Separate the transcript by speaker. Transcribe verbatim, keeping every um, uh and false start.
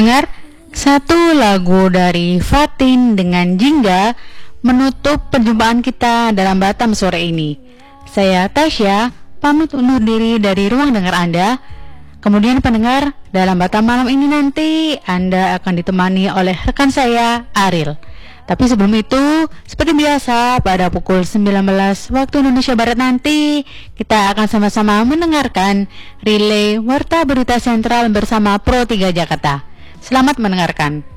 Speaker 1: Pendengar, satu lagu dari Fatin dengan Jingga menutup perjumpaan kita dalam Batam sore ini. Saya Tasya, pamit undur diri dari ruang dengar Anda. Kemudian pendengar, dalam Batam malam ini nanti Anda akan ditemani oleh rekan saya, Aril. Tapi sebelum itu, seperti biasa pada pukul sembilan belas waktu Indonesia Barat nanti, kita akan sama-sama mendengarkan relay Warta Berita Sentral bersama Pro tiga Jakarta. Selamat mendengarkan.